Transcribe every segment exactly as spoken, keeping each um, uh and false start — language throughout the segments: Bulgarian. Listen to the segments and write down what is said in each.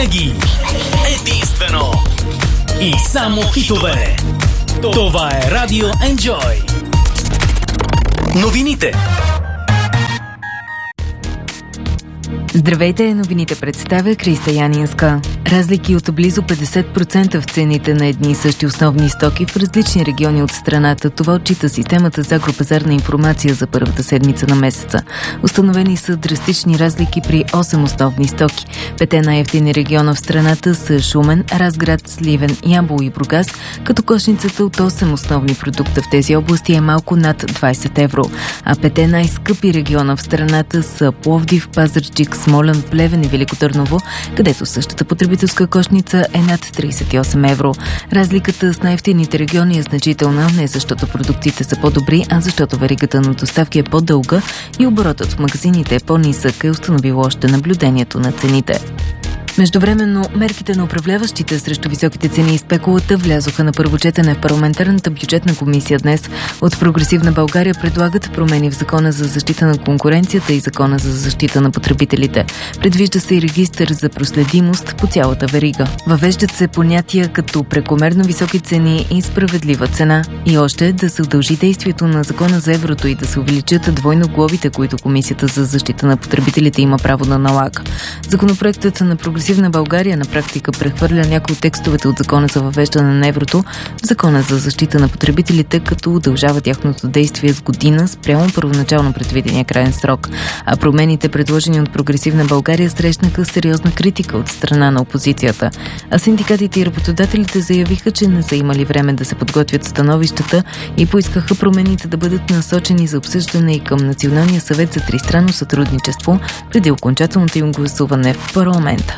Винаги единствено и само хитове. Това е Радио Enjoy. Новините. Здравейте, новините представя Криста Янинска. Разлики от близо петдесет процента в цените на едни и същи основни стоки в различни региони от страната. Това отчита системата за агропазарна информация за първата седмица на месеца. Установени са драстични разлики при осем основни стоки. Пете най-евтини региона в страната са Шумен, Разград, Сливен, Ямбол и Бургас, като кошницата от осем основни продукта в тези области е малко над двайсет евро. А пете най-скъпи региона в страната са Пловдив, Пазарджик, Смолян, Плевен и Велико Търново, където същата потребителска кошница е над трийсет и осем евро. Разликата с най-евтините региони е значителна, не защото продуктите са по-добри, а защото веригата на доставки е по-дълга и оборотът в магазините е по-нисък, е установило още наблюдението на цените. Междувременно, мерките на управляващите срещу високите цени и спекулата влязоха на първо четене в парламентарната бюджетна комисия днес. От Прогресивна България предлагат промени в Закона за защита на конкуренцията и Закона за защита на потребителите. Предвижда се и регистър за проследимост по цялата верига. Въвеждат се понятия като прекомерно високи цени и справедлива цена. И още да се удължи действието на Закона за еврото и да се увеличат двойно глобите, които Комисията за защита на потребителите има право да налага. Законопроектът на Прогресивна България на практика прехвърля някои от текстовете от Закона за въвеждане на еврото в Закона за защита на потребителите, като удължава тяхното действие с година спрямо първоначално предвидения крайен срок. А промените, предложени от Прогресивна България, срещнаха сериозна критика от страна на опозицията. А синдикатите и работодателите заявиха, че не са имали време да се подготвят становищата и поискаха промените да бъдат насочени за обсъждане и към Националния съвет за тристранно сътрудничество преди окончателното им гласуване в парламента.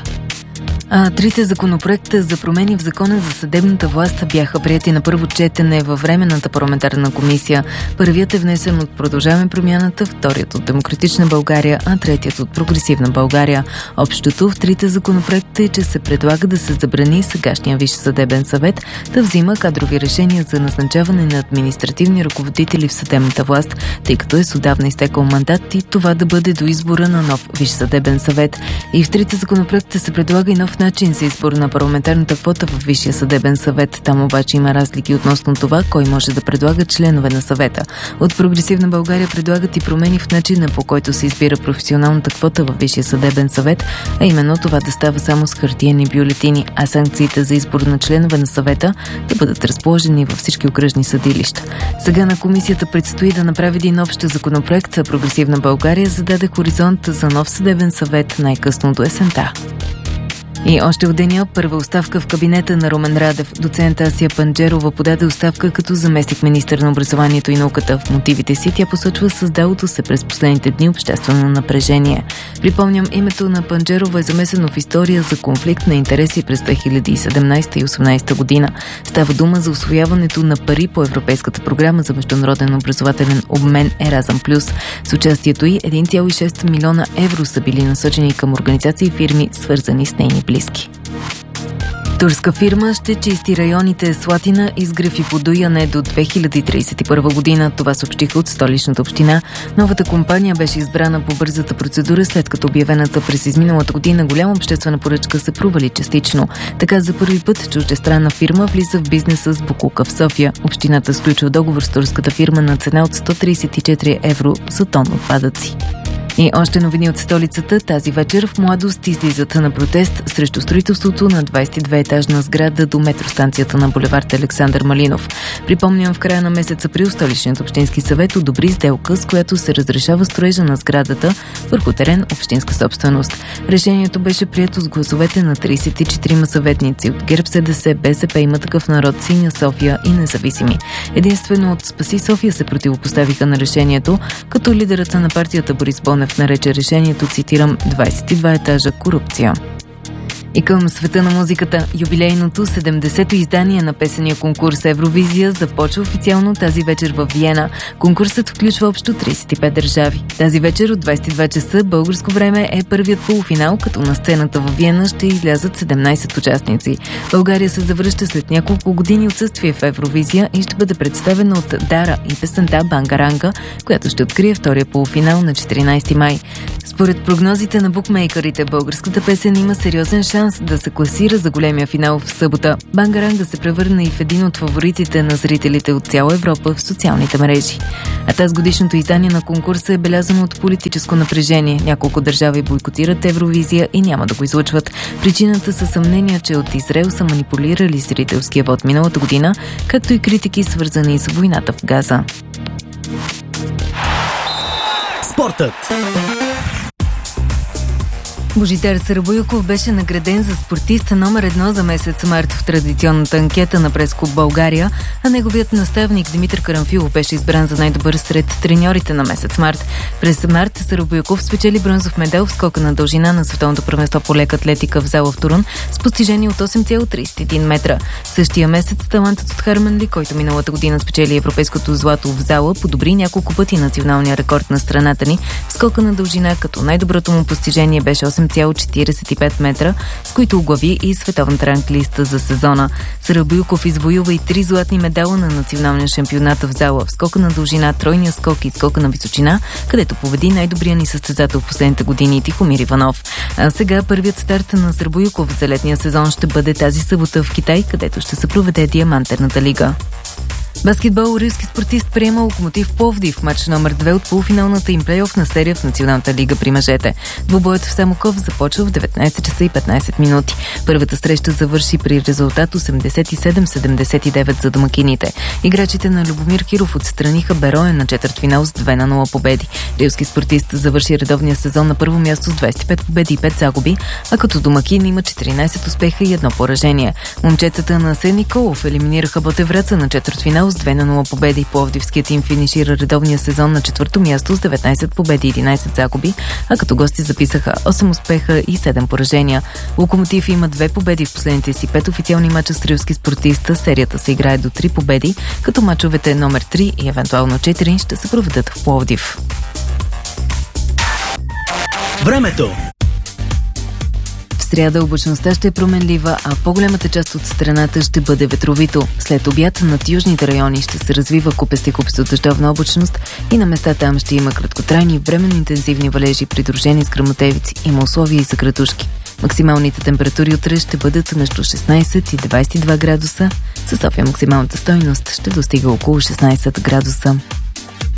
А трите законопроекта за промени в Закона за съдебната власт бяха приети на първо четене във Временната парламентарна комисия. Първият е внесен от Продължаваме промяната, вторият от Демократична България, а третият от Прогресивна България. Общото в трите законопроекта е, че се предлага да се забрани сегашния Висш съдебен съвет да взима кадрови решения за назначаване на административни ръководители в съдебната власт, тъй като е с отдавна изтекал мандат и това да бъде до избора на нов Висш съдебен съвет. И в трите законопроекта се предлага и нов начин за избор на парламентарната квота в Висшия съдебен съвет. Там обаче има разлики относно това, кой може да предлага членове на съвета. От Прогресивна България предлагат и промени в начина, по който се избира професионалната квота в Висшия съдебен съвет, а именно това да става само с хартиени бюлетини, а санкциите за избор на членове на съвета да бъдат разположени във всички окръжни съдилища. Сега на комисията предстои да направи един общ законопроект, а Прогресивна България зададе хоризонт за нов съдебен съвет най-късно до есента. И още в деня първа оставка в кабинета на Румен Радев. Доцент Асия Панджерова подаде оставка като заместник-министър на образованието и науката. В мотивите си тя посочва създалото се през последните дни обществено напрежение. Припомням, името на Панджерова е замесено в история за конфликт на интереси през две хиляди и седемнайсета и осемнайсета година. Става дума за усвояването на пари по Европейската програма за международен образователен обмен Еразъм плюс. С участието й един цяло и шест милиона евро са били насочени към организации и фирми, свързани с нейни близки. Турска фирма ще чисти районите Слатина, Изгрев и Подуяне до две хиляди трийсет и първа година. Това съобщиха от Столичната община. Новата компания беше избрана по бързата процедура, след като обявената през изминалата година голяма обществена поръчка се провали частично. Така за първи път чуждестранна фирма влиза в бизнеса с боклука в София. Общината сключва договор с турската фирма на цена от сто трийсет и четири евро за тон отпадъци. И още новини от столицата. Тази вечер в Младост излизат на протест срещу строителството на двайсет и две етажна сграда до метростанцията на булевард Александър Малинов. Припомням, в края на месец април Столичният общински съвет одобри сделка, с която се разрешава строежа на сградата върху терен общинска собственост. Решението беше прието с гласовете на трийсет и четирима съветници от ГЕРБ, СДС, БСП, Има такъв народ, Синя София и независими. Единствено от Спаси София се противопоставиха на решението, като лидерът на партията Борис Бонев нарече решението, цитирам, двайсет и два етажа корупция. И към света на музиката, юбилейното седемдесето издание на песения конкурс Евровизия започва официално тази вечер в Виена. Конкурсът включва общо трийсет и пет държави. Тази вечер от двайсет и два часа българско време е първият полуфинал, като на сцената в Виена ще излязат седемнайсет участници. България се завръща след няколко години отсъствие в Евровизия и ще бъде представена от Дара и песента Бангаранга, която ще открие втория полуфинал на четиринайсети май. Според прогнозите на букмейкърите, българската песен има сериозен шанс шанс да се класира за големия финал в събота. Бангаранга се превърна и в един от фаворитите на зрителите от цяла Европа в социалните мрежи. А тази годишното издание на конкурса е белязано от политическо напрежение. Няколко държави бойкотират Евровизия и няма да го излъчват. Причината са съмнения, че от Израел са манипулирали зрителския вод миналата година, както и критики, свързани с войната в Газа. Спортът. Божидар Сарабоюков беше награден за спортиста номер едно за месец март в традиционната анкета на Прес-клуб България, а неговият наставник Димитър Карамфилов беше избран за най-добър сред треньорите на месец март. През март Сарабоюков спечели бронзов медал в скока на дължина на световното първенство по лека атлетика в зала в Турун с постижение от осем цяло тридесет и един метра. Същия месец талантът от Харманли, който миналата година спечели европейското злато в зала, подобри няколко пъти националния рекорд на страната ни в скока на дължина, като най-доброто му постижение беше осем цяло четиридесет и пет метра, с които оглави и световната ранглиста за сезона. Сарабоюков извоюва и три златни медала на националния шампионат в зала в скока на дължина, тройния скок и скока на височина, където победи най-добрия ни състезател в последните години Тихомир Иванов. А сега първият старт на Сарабоюков за летния сезон ще бъде тази събота в Китай, където ще се проведе Диамантерната лига. Баскетбол. Рилски спортист приема Локомотив Пловдив в матч номер две от полуфиналната им плейофна серия в Националната лига при мъжете. Двубоят в Самоков започва в деветнайсет часа и петнайсет минути. Първата среща завърши при резултат осемдесет и седем седемдесет и девет за домакините. Играчите на Любомир Киров отстраниха Бероя на четвъртфинал с две на нула победи. Рилски спортист завърши редовния сезон на първо място с двайсет и пет победи и пет загуби, а като домакин има четиринайсет успеха и едно поражение. Момчетата на Сен Николов елиминираха Ботевраца на четвъртфинал с две на нула победи. Пловдивският им финишира редовния сезон на четвърто място с деветнайсет победи и единайсет загуби, а като гости записаха осем успеха и седем поражения. Локомотив има две победи в последните си пет официални мача с рилски спортиста. Серията се играе до три победи, като мачовете номер три и евентуално четири ще се проведат в Пловдив. Времето. В сряда облачността ще е променлива, а в по-голямата част от страната ще бъде ветровито. След обяд над южните райони ще се развива купести купесто дъждовна облачност и на места там ще има краткотрайни временно интензивни валежи, придружени с гръмотевици. Има условия и за градушки. Максималните температури утре ще бъдат между шестнайсет и двайсет и два градуса. Със София максималната стойност ще достига около шестнайсет градуса.